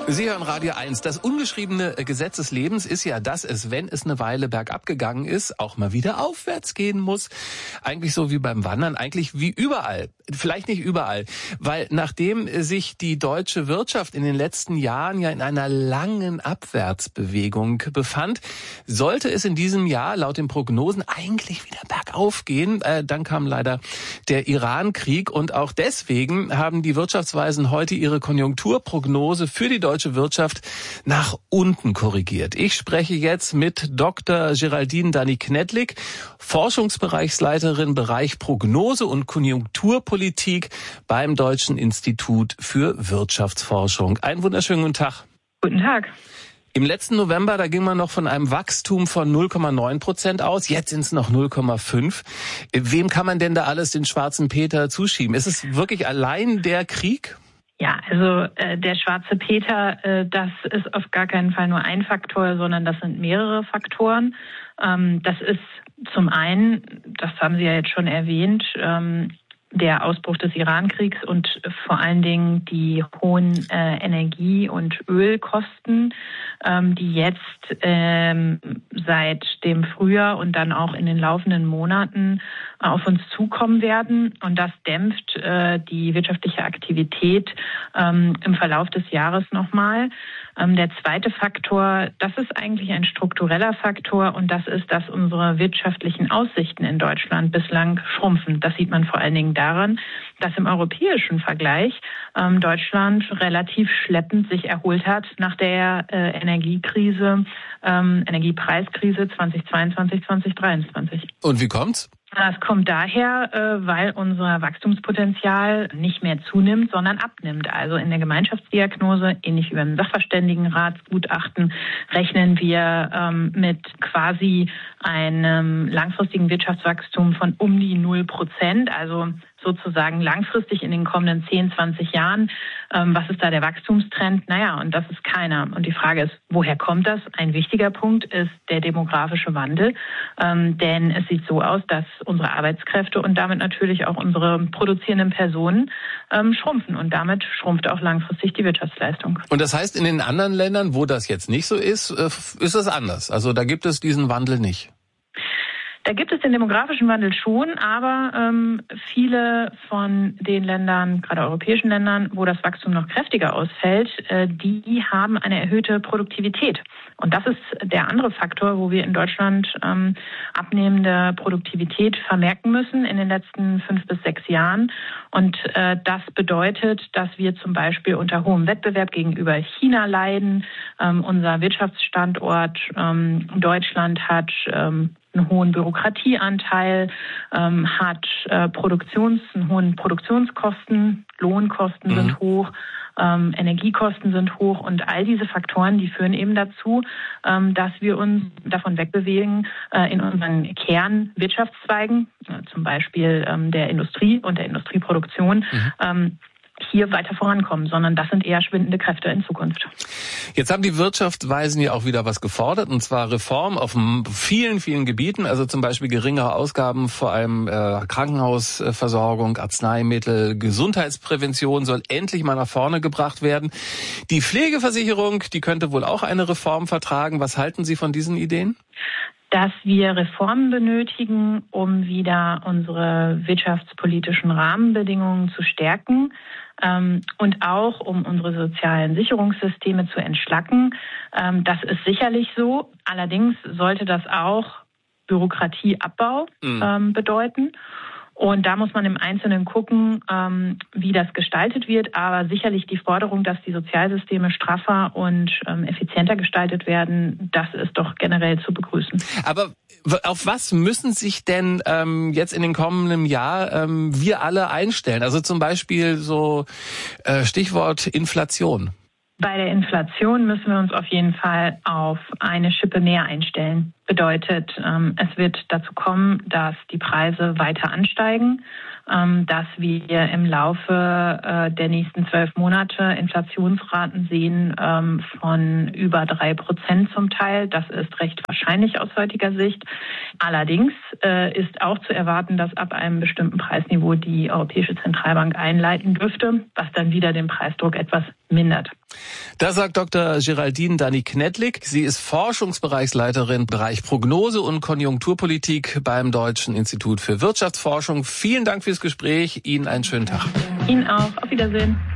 Sie hören Radio 1. Das ungeschriebene Gesetz des Lebens ist ja, dass es, wenn es eine Weile bergab gegangen ist, auch mal wieder aufwärts gehen muss. Eigentlich so wie beim Wandern, eigentlich wie überall. Vielleicht nicht überall, weil nachdem sich die deutsche Wirtschaft in den letzten Jahren ja in einer langen Abwärtsbewegung befand, sollte es in diesem Jahr laut den Prognosen eigentlich wieder bergauf gehen. Dann kam leider der Iran-Krieg und auch deswegen haben die Wirtschaftsweisen heute ihre Konjunkturprognose für die deutsche Wirtschaft nach unten korrigiert. Ich spreche jetzt mit Dr. Geraldine Dany-Knedlik, Forschungsbereichsleiterin Bereich Prognose und Konjunkturpolitik beim Deutschen Institut für Wirtschaftsforschung. Einen wunderschönen guten Tag. Guten Tag. Im letzten November, da ging man noch von einem Wachstum von 0,9% aus. Jetzt sind es noch 0,5. Wem kann man denn da alles den schwarzen Peter zuschieben? Ist es wirklich allein der Krieg? Ja, also der schwarze Peter, das ist auf gar keinen Fall nur ein Faktor, sondern das sind mehrere Faktoren. Das ist zum einen, das haben Sie ja jetzt schon erwähnt, der Ausbruch des Iran-Kriegs und vor allen Dingen die hohen Energie- und Ölkosten, die jetzt seit dem Frühjahr und dann auch in den laufenden Monaten auf uns zukommen werden. Und das dämpft die wirtschaftliche Aktivität im Verlauf des Jahres nochmal. Der zweite Faktor, das ist eigentlich ein struktureller Faktor und das ist, dass unsere wirtschaftlichen Aussichten in Deutschland bislang schrumpfen. Das sieht man vor allen Dingen daran, dass im europäischen Vergleich Deutschland relativ schleppend sich erholt hat nach der Energiepreiskrise 2022, 2023. Und wie kommt's? Das kommt daher, weil unser Wachstumspotenzial nicht mehr zunimmt, sondern abnimmt. Also in der Gemeinschaftsdiagnose, ähnlich wie beim Sachverständigenratsgutachten, rechnen wir mit quasi einem langfristigen Wirtschaftswachstum von um die 0%, also sozusagen langfristig in den kommenden 10, 20 Jahren. Was ist da der Wachstumstrend? Naja, und das ist keiner. Und die Frage ist, woher kommt das? Ein wichtiger Punkt ist der demografische Wandel. Denn es sieht so aus, dass unsere Arbeitskräfte und damit natürlich auch unsere produzierenden Personen schrumpfen. Und damit schrumpft auch langfristig die Wirtschaftsleistung. Und das heißt, in den anderen Ländern, wo das jetzt nicht so ist, ist es anders. Also da gibt es diesen Wandel nicht. Da gibt es den demografischen Wandel schon, aber viele von den Ländern, gerade europäischen Ländern, wo das Wachstum noch kräftiger ausfällt, die haben eine erhöhte Produktivität. Und das ist der andere Faktor, wo wir in Deutschland abnehmende Produktivität vermerken müssen in den letzten 5 bis 6 Jahren. Und das bedeutet, dass wir zum Beispiel unter hohem Wettbewerb gegenüber China leiden. Unser Wirtschaftsstandort Deutschland hat einen hohen Bürokratieanteil, hat einen hohen Produktionskosten, Lohnkosten sind hoch, Energiekosten sind hoch und all diese Faktoren, die führen eben dazu, dass wir uns davon wegbewegen, in unseren Kernwirtschaftszweigen, zum Beispiel der Industrie und der Industrieproduktion, hier weiter vorankommen, sondern das sind eher schwindende Kräfte in Zukunft. Jetzt haben die Wirtschaftsweisen ja auch wieder was gefordert, und zwar Reform auf vielen, vielen Gebieten, also zum Beispiel geringere Ausgaben, vor allem Krankenhausversorgung, Arzneimittel, Gesundheitsprävention soll endlich mal nach vorne gebracht werden. Die Pflegeversicherung, die könnte wohl auch eine Reform vertragen. Was halten Sie von diesen Ideen? Dass wir Reformen benötigen, um wieder unsere wirtschaftspolitischen Rahmenbedingungen zu stärken und auch um unsere sozialen Sicherungssysteme zu entschlacken. Das ist sicherlich so. Allerdings sollte das auch Bürokratieabbau bedeuten. Und da muss man im Einzelnen gucken, wie das gestaltet wird. Aber sicherlich die Forderung, dass die Sozialsysteme straffer und effizienter gestaltet werden, das ist doch generell zu begrüßen. Aber auf was müssen sich denn jetzt in den kommenden Jahr wir alle einstellen? Also zum Beispiel so Stichwort Inflation. Bei der Inflation müssen wir uns auf jeden Fall auf eine Schippe mehr einstellen. Bedeutet, es wird dazu kommen, dass die Preise weiter ansteigen. dass wir im Laufe der nächsten 12 Monate Inflationsraten sehen von über 3% zum Teil. Das ist recht wahrscheinlich aus heutiger Sicht. Allerdings ist auch zu erwarten, dass ab einem bestimmten Preisniveau die Europäische Zentralbank einleiten dürfte, was dann wieder den Preisdruck etwas mindert. Das sagt Dr. Geraldine Dany-Knedlik. Sie ist Forschungsbereichsleiterin im Bereich Prognose und Konjunkturpolitik beim Deutschen Institut für Wirtschaftsforschung. Vielen Dank fürs Gespräch. Ihnen einen schönen Tag. Ihnen auch. Auf Wiedersehen.